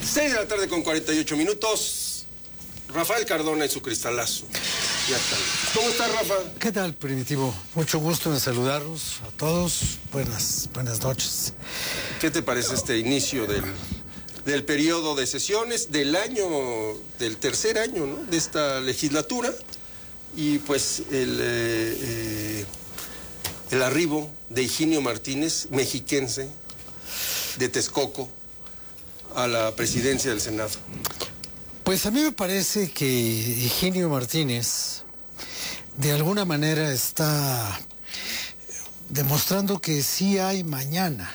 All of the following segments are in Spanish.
6 de la tarde con 48 minutos. Rafael Cardona y su cristalazo. Ya está. ¿Cómo está, Rafa? ¿Qué tal, Primitivo? Mucho gusto en saludarlos a todos. Buenas noches. ¿Qué te parece este inicio del periodo de sesiones, del tercer año, ¿no?, de esta legislatura? Y pues el arribo de Higinio Martínez, mexiquense, de Texcoco, a la presidencia del Senado. Pues a mí me parece que Higinio Martínez de alguna manera está demostrando que sí hay mañana,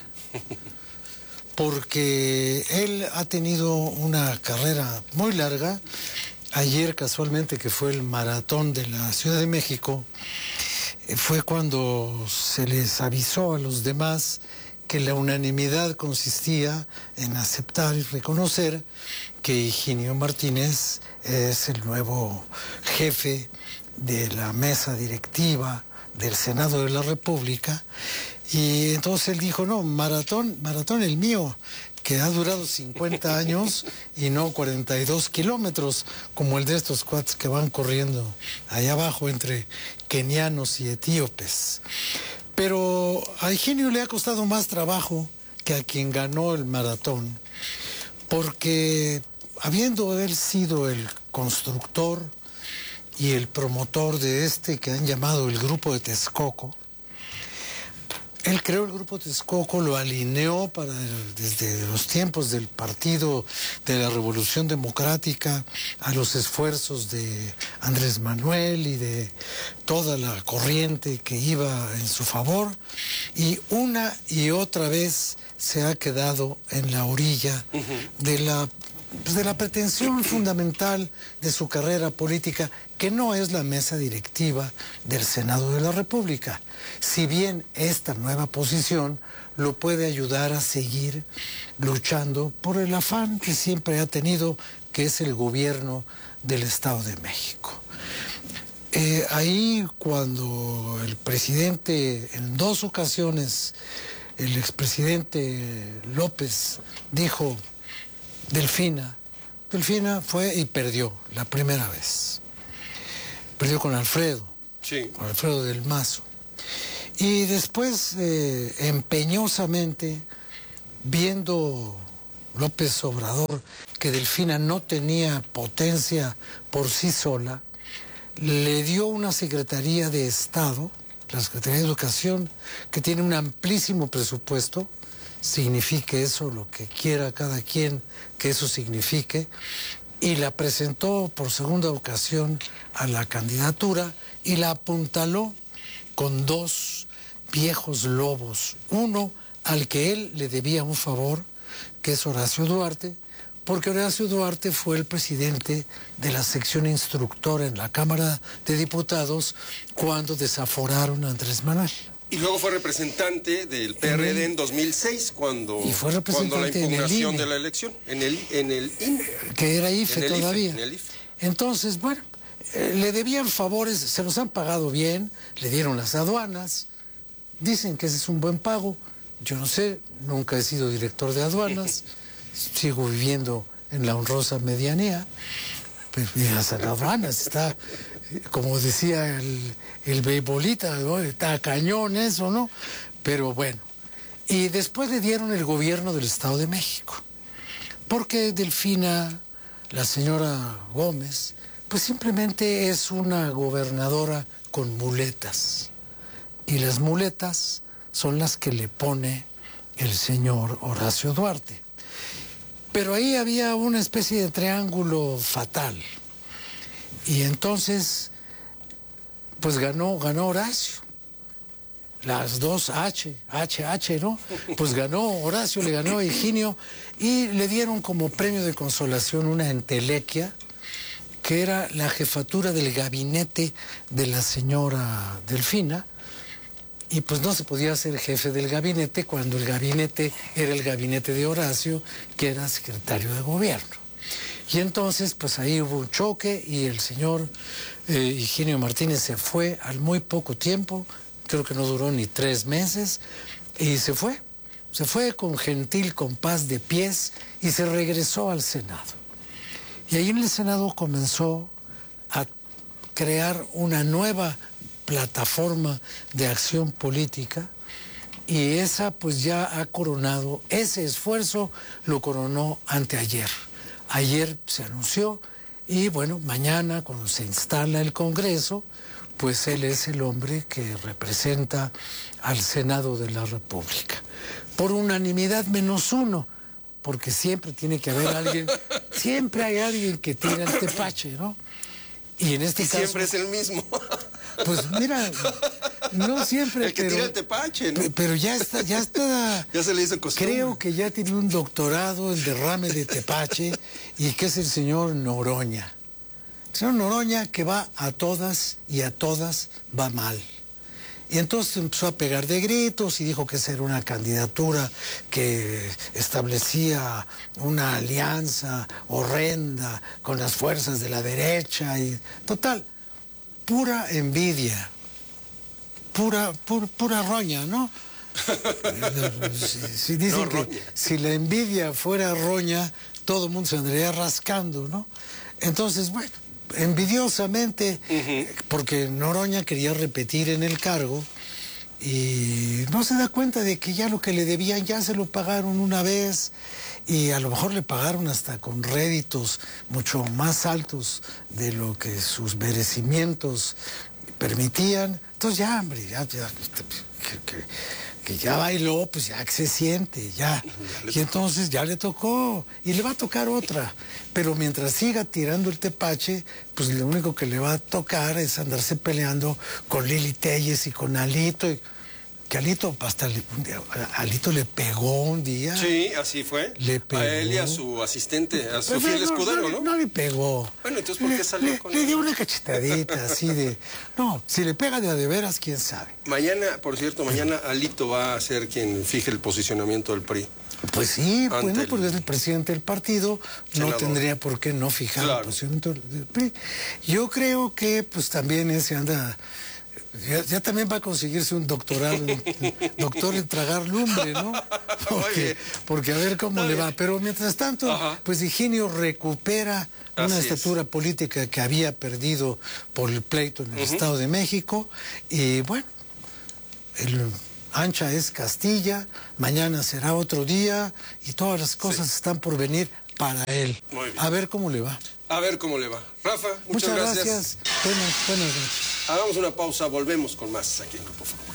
porque él ha tenido una carrera muy larga. Ayer, casualmente, que fue el maratón de la Ciudad de México, fue cuando se les avisó a los demás que la unanimidad consistía en aceptar y reconocer que Higinio Martínez es el nuevo jefe de la mesa directiva del Senado de la República. Y entonces él dijo, no, maratón el mío, que ha durado 50 años y no 42 kilómetros, como el de estos cuates que van corriendo allá abajo entre kenianos y etíopes. Pero a Higinio le ha costado más trabajo que a quien ganó el maratón, porque habiendo él sido el constructor y el promotor de este que han llamado el Grupo de Texcoco, él creó el Grupo Texcoco, lo alineó desde los tiempos del Partido de la Revolución Democrática a los esfuerzos de Andrés Manuel y de toda la corriente que iba en su favor, y una y otra vez se ha quedado en la orilla de la pretensión fundamental de su carrera política, que no es la mesa directiva del Senado de la República. Si bien esta nueva posición lo puede ayudar a seguir luchando por el afán que siempre ha tenido, que es el gobierno del Estado de México. Ahí cuando el presidente, en 2 ocasiones, el expresidente López dijo Delfina fue y perdió la primera vez. Perdió con Alfredo, sí, con Alfredo del Mazo. Y después, empeñosamente, viendo López Obrador que Delfina no tenía potencia por sí sola, le dio una Secretaría de Estado, la Secretaría de Educación, que tiene un amplísimo presupuesto, signifique eso lo que quiera cada quien que eso signifique, y la presentó por segunda ocasión a la candidatura y la apuntaló con 2 viejos lobos. Uno al que él le debía un favor, que es Horacio Duarte, porque Horacio Duarte fue el presidente de la sección instructora en la Cámara de Diputados cuando desaforaron a Andrés Manuel. Y luego fue representante del PRD en 2006, cuando la impugnación de la elección, en el INE. Que era IFE todavía. En el IFE. Entonces, bueno, le debían favores, se los han pagado bien, le dieron las aduanas, dicen que ese es un buen pago. Yo no sé, nunca he sido director de aduanas, sigo viviendo en la honrosa medianía, pues las aduanas está, como decía el beisbolista, ¿no?, está cañón eso, ¿no? Pero bueno, y después le dieron el gobierno del Estado de México, porque Delfina, la señora Gómez, pues simplemente es una gobernadora con muletas, y las muletas son las que le pone el señor Horacio Duarte. Pero ahí había una especie de triángulo fatal, y entonces pues ganó Horacio. Las 2 H, ¿no? Pues ganó Horacio, le ganó a Higinio, y le dieron como premio de consolación una entelequia, que era la jefatura del gabinete de la señora Delfina, y pues no se podía ser jefe del gabinete cuando el gabinete era el gabinete de Horacio, que era secretario de gobierno. Y entonces, pues ahí hubo un choque y el señor Higinio Martínez se fue al muy poco tiempo, creo que no duró ni 3 meses, y se fue. se fue con gentil compás de pies y se regresó al Senado. Y ahí en el Senado comenzó a crear una nueva plataforma de acción política, y esa pues ya ha coronado, ese esfuerzo lo coronó anteayer. Ayer se anunció, y bueno, mañana cuando se instala el Congreso, pues él es el hombre que representa al Senado de la República. Por unanimidad -1, porque siempre tiene que haber alguien, siempre hay alguien que tira el tepache, ¿no? Y en este caso... siempre es el mismo. Pues mira, no siempre... El que tira el tepache, ¿no? Pero ya está... Ya se le hizo costumbre. Creo que ya tiene un doctorado en derrame de tepache, y que es el señor Noroña. El señor Noroña, que va a todas y a todas va mal. Y entonces empezó a pegar de gritos y dijo que esa era una candidatura que establecía una alianza horrenda con las fuerzas de la derecha. Y total, pura envidia, pura roña, ¿no? Si dicen que si la envidia fuera roña, todo el mundo se andaría rascando, ¿no? Entonces, bueno, envidiosamente, porque Noroña quería repetir en el cargo y no se da cuenta de que ya lo que le debían ya se lo pagaron una vez, y a lo mejor le pagaron hasta con réditos mucho más altos de lo que sus merecimientos permitían. Entonces ya, hombre, que ya bailó, pues ya que se siente, ya. Y entonces ya le tocó, y le va a tocar otra. Pero mientras siga tirando el tepache, pues lo único que le va a tocar es andarse peleando con Lili Téllez y con Alito. Que Alito, Alito le pegó un día. Sí, así fue. Le pegó. A él y a su asistente, a su fiel escudero, ¿no? No le pegó. Bueno, entonces, ¿por qué salió con él? Le dio una cachetadita así de... No, si le pega de veras, quién sabe. Mañana, por cierto, Alito va a ser quien fije el posicionamiento del PRI. Pues sí, bueno, porque es el presidente del partido, senador. No tendría por qué no fijar el posicionamiento del PRI. Yo creo que pues también ese anda... Ya también va a conseguirse un doctorado, doctor en tragar lumbre, ¿no? Porque a ver cómo le va. Pero mientras tanto, pues Higinio recupera una estatura política que había perdido por el pleito en el Estado de México. Y bueno, ancha es Castilla, mañana será otro día, y todas las cosas están por venir para él. A ver cómo le va. A ver cómo le va. Rafa, muchas gracias. Buenas noches. Hagamos una pausa, volvemos con más aquí en Grupo Fórmula.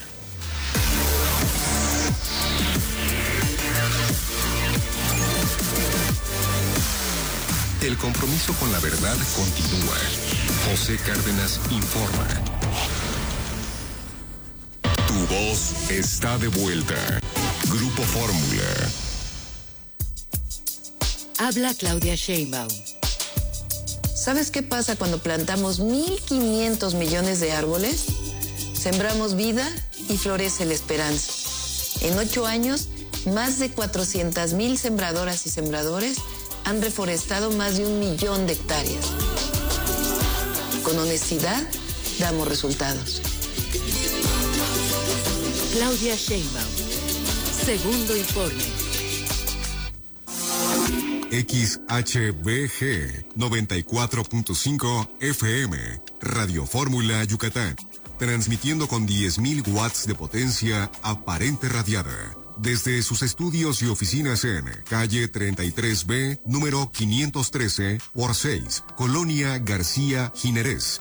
El compromiso con la verdad continúa. José Cárdenas informa. Tu voz está de vuelta. Grupo Fórmula. Habla Claudia Sheinbaum. ¿Sabes qué pasa cuando plantamos 1.500 millones de árboles? Sembramos vida y florece la esperanza. En 8 años, más de 400,000 sembradoras y sembradores han reforestado más de 1 millón de hectáreas. Con honestidad, damos resultados. Claudia Sheinbaum. Segundo informe. XHBG 94.5 FM, Radio Fórmula Yucatán, transmitiendo con 10,000 watts de potencia aparente radiada, desde sus estudios y oficinas en calle 33B, número 513 por 6, Colonia García Jiménez,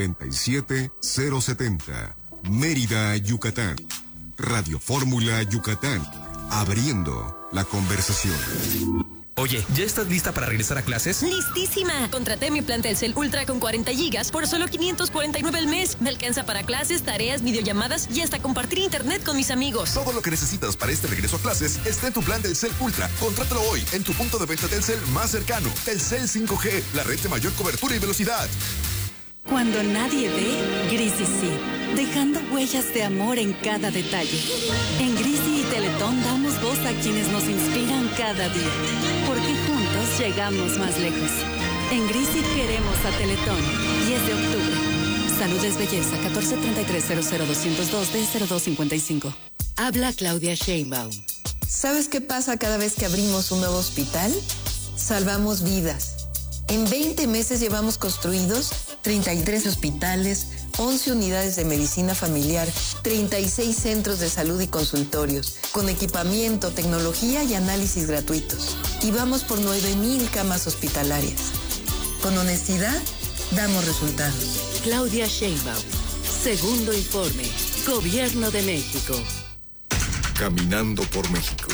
97070, Mérida, Yucatán. Radio Fórmula Yucatán, abriendo la conversación. Oye, ¿ya estás lista para regresar a clases? ¡Listísima! Contraté mi plan Telcel Ultra con 40 gigas por solo 549 al mes. Me alcanza para clases, tareas, videollamadas y hasta compartir internet con mis amigos. Todo lo que necesitas para este regreso a clases está en tu plan Telcel Ultra. Contrátalo hoy en tu punto de venta Telcel más cercano. Telcel 5G, la red de mayor cobertura y velocidad. Cuando nadie ve, Grisi sí, dejando huellas de amor en cada detalle. En Grisi y Teletón damos voz a quienes nos inspiran cada día, porque juntos llegamos más lejos. En Grisi queremos a Teletón, 10 de octubre. Salud es belleza, 1433-00202 de 0255. Habla Claudia Sheinbaum. ¿Sabes qué pasa cada vez que abrimos un nuevo hospital? Salvamos vidas. En 20 meses llevamos construidos 33 hospitales, 11 unidades de medicina familiar, 36 centros de salud y consultorios, con equipamiento, tecnología y análisis gratuitos. Y vamos por 9,000 camas hospitalarias. Con honestidad, damos resultados. Claudia Sheinbaum. Segundo informe. Gobierno de México. Caminando por México.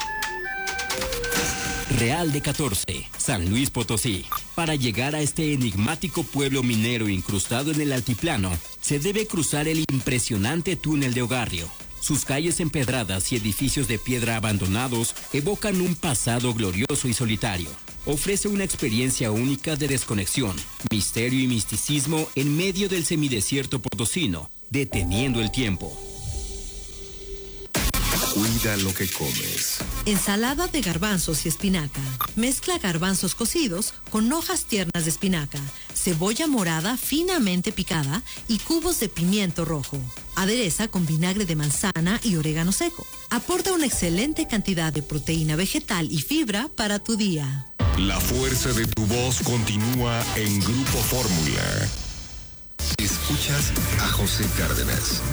Real de 14, San Luis Potosí. Para llegar a este enigmático pueblo minero incrustado en el altiplano, se debe cruzar el impresionante túnel de Ogarrio. Sus calles empedradas y edificios de piedra abandonados evocan un pasado glorioso y solitario. Ofrece una experiencia única de desconexión, misterio y misticismo en medio del semidesierto potosino, deteniendo el tiempo. Cuida lo que comes. Ensalada de garbanzos y espinaca. Mezcla garbanzos cocidos con hojas tiernas de espinaca, cebolla morada finamente picada y cubos de pimiento rojo. Adereza con vinagre de manzana y orégano seco. Aporta una excelente cantidad de proteína vegetal y fibra para tu día. La fuerza de tu voz continúa en Grupo Fórmula. Escuchas a José Cárdenas.